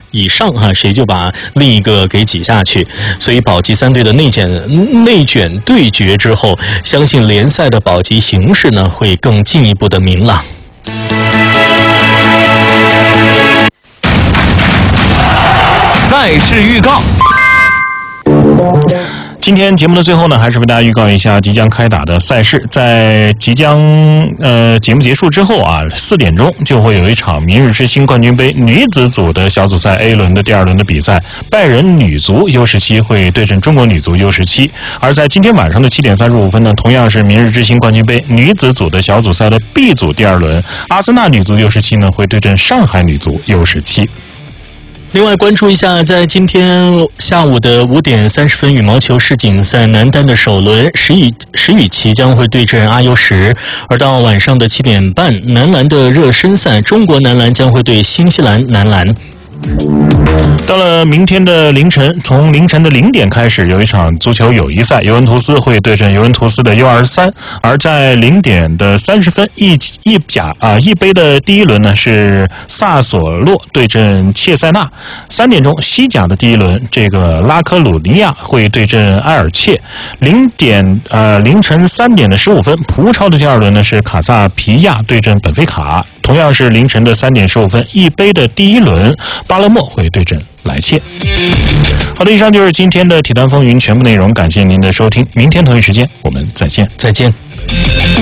以上谁就把另一个给挤下去。所以保级3队的内卷对决之后，相信联赛的保级形势呢会更进一步的明朗。 赛事预告。今天节目的最后呢，还是为大家预告一下即将开打的赛事。在即将节目结束之后4点钟就会有一场明日之星冠军杯女子组的小组赛 A 轮的第2轮的比赛，拜仁女足 U17 会对阵中国女足 U17。而在今天晚上的7点35分呢，同样是明日之星冠军杯女子组的小组赛的 B 组第2轮，阿森纳女足 U17 呢会对阵上海女足 U17。 另外关注一下，在今天下午的5点30分羽毛球世锦赛男单的首轮，石宇奇将会对阵阿尤什；而到晚上的7点半，男篮的热身赛，中国男篮将会对新西兰男篮。 到了明天的凌晨，从凌晨的0点开始，有一场足球友谊赛，尤文图斯会对阵尤文图斯的 U23。而在0点的30分，意杯的第1轮呢是萨索洛对阵切塞纳。3点钟，西甲的第1轮，这个拉科鲁尼亚会对阵埃尔切。凌晨3点的15分，葡超的第2轮呢是卡萨皮亚对阵本菲卡。同样是凌晨的3点15分，意杯的第1轮，巴勒莫会对阵莱切。好的，以上就是今天的体坛风云全部内容，感谢您的收听，明天同一时间我们再见。